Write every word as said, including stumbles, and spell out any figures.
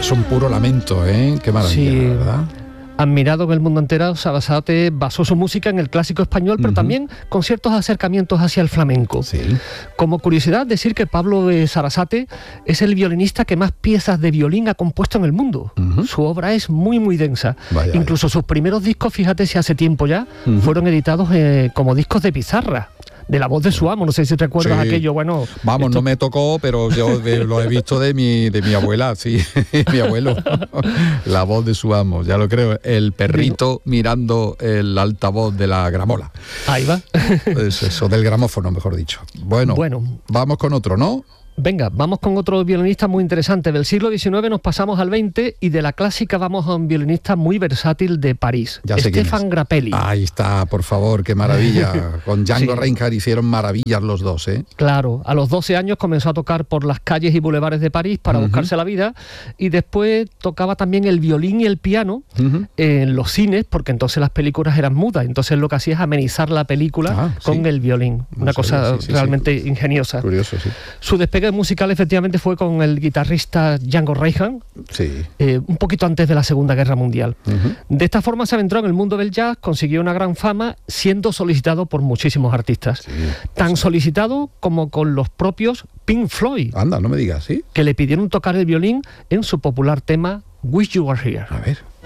es un puro lamento, ¿eh? Qué maravilla, sí, ¿verdad? Admirado en el mundo entero, Sarasate basó su música en el clásico español, pero uh-huh. también con ciertos acercamientos hacia el flamenco. Sí. Como curiosidad, decir que Pablo de Sarasate es el violinista que más piezas de violín ha compuesto en el mundo. Uh-huh. Su obra es muy, muy densa. Vaya, Incluso vaya. sus primeros discos, fíjate si hace tiempo ya, uh-huh. fueron editados eh, como discos de pizarra. De la voz de su amo, no sé si te acuerdas sí. aquello, bueno... Vamos, esto... no me tocó, pero yo de, lo he visto de mi, de mi abuela, sí, mi abuelo. La voz de su amo, ya lo creo. El perrito mirando el altavoz de la gramola. Ahí va. Es eso, del gramófono, mejor dicho. Bueno, bueno, vamos con otro, ¿no? Venga, vamos con otro violinista muy interesante. Del siglo diecinueve nos pasamos al veinte y de la clásica vamos a un violinista muy versátil de París, ya sé Stéphane Grappelli. Ahí está, por favor, qué maravilla. Con Django sí. Reinhardt hicieron maravillas los dos, ¿eh? Claro, a los doce años comenzó a tocar por las calles y bulevares de París para uh-huh. buscarse la vida, y después tocaba también el violín y el piano uh-huh. en los cines, porque entonces las películas eran mudas, entonces lo que hacía es amenizar la película ah, con sí. el violín. Una no cosa sabía, sí, sí, realmente sí. ingeniosa. Curioso, sí. Su despegue musical efectivamente fue con el guitarrista Django Reinhardt, sí. eh, un poquito antes de la Segunda Guerra Mundial. Uh-huh. De esta forma se adentró en el mundo del jazz, consiguió una gran fama, siendo solicitado por muchísimos artistas. Sí, Tan sí. solicitado como con los propios Pink Floyd. Anda, no me digas, ¿sí? Que le pidieron tocar el violín en su popular tema Wish You Were Here. A ver.